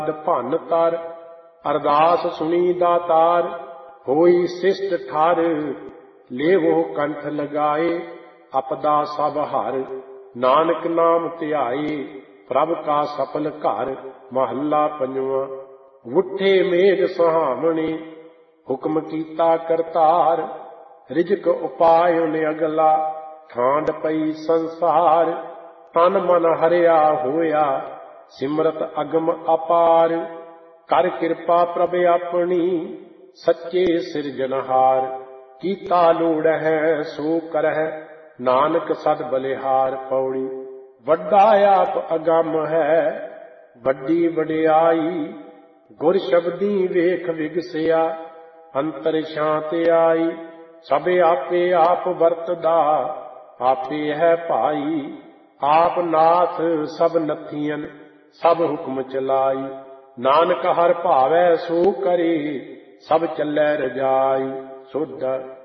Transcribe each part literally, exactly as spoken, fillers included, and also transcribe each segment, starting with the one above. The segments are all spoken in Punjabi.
ਭੰਨ ਤਰ। ਅਰਦਾਸ ਸੁਣੀ ਦਾਤਾਰ, ਹੋਈ ਸਿਸ਼ਟ ਠਰ। ਲੇਵੋ ਕੰਠ ਲਗਾਏ, ਅਪਦਾ ਸਭ ਹਰ। ਨਾਨਕ ਨਾਮ ਧਿਆਏ, ਪ੍ਰਭ ਕਾ ਸਫਲ ਘਰ। ਮਹੱਲਾ ਪੰਜਵਾਂ। ਉੱਠੇ ਮੇਘ ਸੁਹਾਵਣੇ, ਹੁਕਮ ਕੀਤਾ ਕਰਤਾਰ। ਰਿਜਕ ਉਪਾਇਨ ਅਗਲਾ, ਠਾਂਡ ਪਈ ਸੰਸਾਰ। ਤਨ ਮਨ ਹਰਿਆ ਹੋਇਆ, ਸਿਮਰਤ ਅਗਮ ਅਪਾਰ। ਕਰ ਕਿਰਪਾ ਪ੍ਰਭ ਆਪਣੀ, ਸੱਚੇ ਸਿਰਜਨਹਾਰ। ਕੀਤਾ ਲੋੜ ਹੈ ਸੋ ਕਰਹਿ, ਨਾਨਕ ਸਦ ਬਲਿਹਾਰ। ਪੌੜੀ। ਵੱਡਾ ਆਪ ਅਗੰਮ ਹੈ, ਵੱਡੀ ਵਡਿਆਈ। ਗੁਰ ਸ਼ਬਦੀ ਵੇਖ ਵਿਗਸਿਆ, ਅੰਤਰ ਸ਼ਾਂਤ ਆਈ। ਸਭ ਆਪੇ ਆਪ ਵਰਤਦਾ, ਆਪੇ ਹੈ ਭਾਈ। ਆਪ ਨਾਥ ਸਭ ਨਥੀਆਂ, ਸਭ ਹੁਕਮ ਚਲਾਈ। ਨਾਨਕ ਹਰ ਭਾਵੈ ਸੋ ਕਰੇ, ਸਭ ਚੱਲੈ ਰਜਾਈ। ਸੁਧ।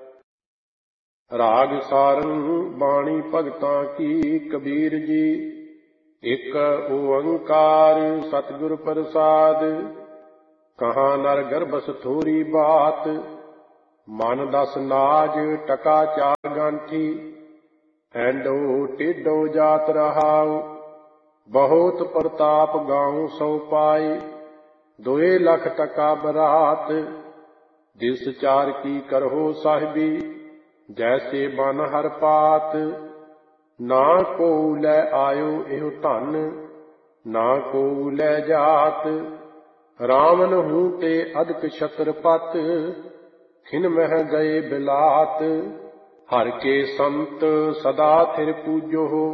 ਰਾਗ ਸਾਰੰਗ ਬਾਣੀ ਭਗਤਾਂ ਕੀ। ਕਬੀਰ ਜੀ। ਇਕ ਓੰਕਾਰ ਸਤਿਗੁਰ ਪ੍ਰਸਾਦ, ਕਹਾਂ ਨਰ ਗਰਭਸ ਥੋਰੀ ਬਾਤ। ਮਨ ਦਸ ਨਾਜ ਟਕਾ ਚਾਰ ਗਾਂਠੀ, ਐਂਡੋ ਟੇਢੋ ਜਾਤ ਰਹਾਉ। ਬਹੁਤ ਪ੍ਰਤਾਪ ਗਾਉ ਸੋ ਪਾਏ, ਦੋਏ ਲੱਖ ਟਕਾ ਬਰਾਤ। ਦਿਸ ਚਾਰ ਕੀ ਕਰਹੁ ਸਾਹਿਬੀ, ਜੈਸੇ ਬਨ ਹਰ ਪਾਤ। ਨਾ ਕੋ ਲੈ ਆਇਓ ਇਹੋ ਧਨ, ਨਾ ਕੋ ਲੈ ਜਾਤ। ਰਾਵਨ ਹੂੰ ਤੇ ਅਦਕ ਛਤਰਪਤ, ਖਿਨ ਮਹਿ ਗਏ ਬਿਲਾਤ। ਹਰ ਕੇ ਸੰਤ ਸਦਾ ਥਿਰ ਪੂਜੋ,